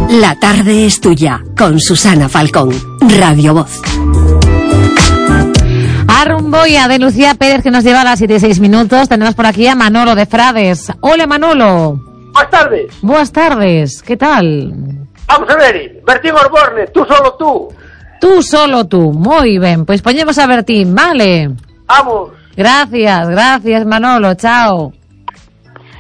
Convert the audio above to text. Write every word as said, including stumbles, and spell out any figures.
La tarde es tuya, con Susana Falcón, Radio Voz. A rumbo y a de Lucía Pérez, que nos lleva a las siete y seis minutos. Tenemos por aquí a Manolo de Frades. Hola, Manolo. Buenas tardes. Buenas tardes, ¿qué tal? Vamos a ver, Bertín Osborne, tú solo tú. Tú solo tú, muy bien. Pues ponemos a Bertín, vale. Vamos. Gracias, gracias, Manolo, chao.